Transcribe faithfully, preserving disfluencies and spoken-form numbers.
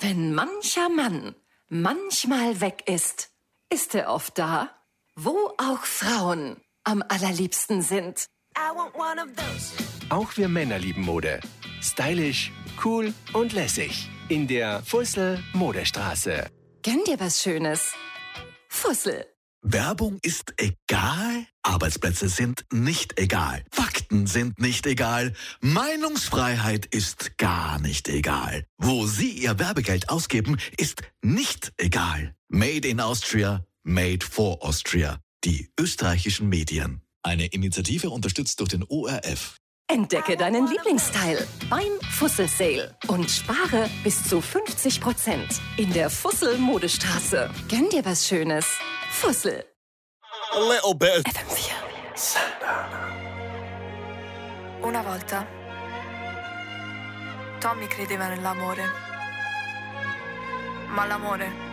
Wenn mancher Mann manchmal weg ist, ist er oft da, wo auch Frauen am allerliebsten sind. Auch wir Männer lieben Mode. Stylisch, cool und lässig. In der Fussel Modestraße. Gönn dir was Schönes. Fussel. Werbung ist egal, Arbeitsplätze sind nicht egal, Fakten sind nicht egal, Meinungsfreiheit ist gar nicht egal. Wo Sie Ihr Werbegeld ausgeben, ist nicht egal. Made in Austria, made for Austria. Die österreichischen Medien. Eine Initiative unterstützt durch den O R F. Entdecke deinen Lieblingsteil beim Fussel Sale und spare bis zu fünfzig Prozent in der Fussel Modestraße. Gönn dir was Schönes. Fussel. A little bit of F M vier. Una volta Tommy credeva nell'amore, ma l'amore